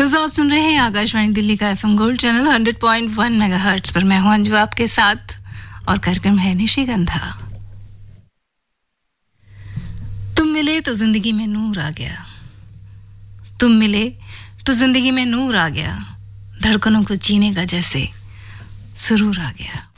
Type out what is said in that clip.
दोस्तों आप सुन रहे हैं आकाशवाणी दिल्ली का एफएम गोल्ड चैनल 100.1 मेगाहर्ट्ज पर। मैं हूं अंजू आपके साथ और कार्यक्रम है निशिगंधा। तुम मिले तो जिंदगी में नूर आ गया, तुम मिले तो जिंदगी में नूर आ गया, धड़कनों को जीने का जैसे सुरूर आ गया।